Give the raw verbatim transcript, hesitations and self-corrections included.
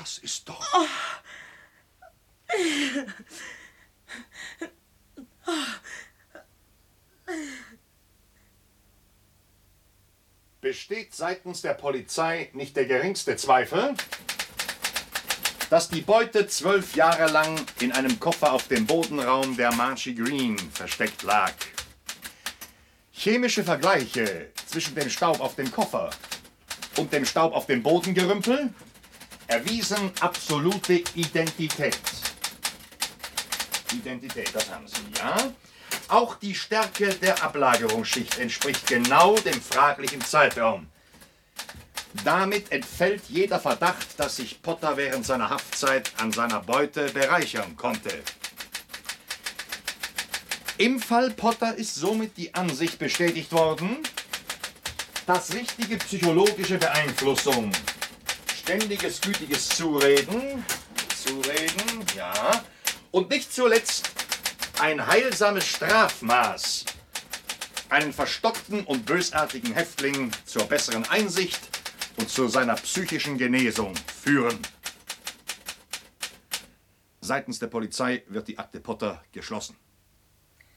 Das ist doch... Oh. Besteht seitens der Polizei nicht der geringste Zweifel, dass die Beute zwölf Jahre lang in einem Koffer auf dem Bodenraum der Marchie Green versteckt lag? Chemische Vergleiche zwischen dem Staub auf dem Koffer und dem Staub auf dem Bodengerümpel erwiesen absolute Identität. Identität, das haben Sie, ja? Auch die Stärke der Ablagerungsschicht entspricht genau dem fraglichen Zeitraum. Damit entfällt jeder Verdacht, dass sich Potter während seiner Haftzeit an seiner Beute bereichern konnte. Im Fall Potter ist somit die Ansicht bestätigt worden, dass richtige psychologische Beeinflussung, ständiges gütiges Zureden, Zureden, ja, und nicht zuletzt ein heilsames Strafmaß einen verstockten und bösartigen Häftling zur besseren Einsicht und zu seiner psychischen Genesung führen. Seitens der Polizei wird die Akte Potter geschlossen.